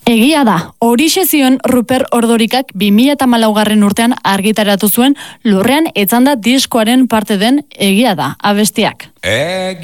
Egia da, horixe zion Ruper Ordorikak 2014 urtean argitaratu zuen Lurrean etzanda diskoaren parte den Egia da abestiak.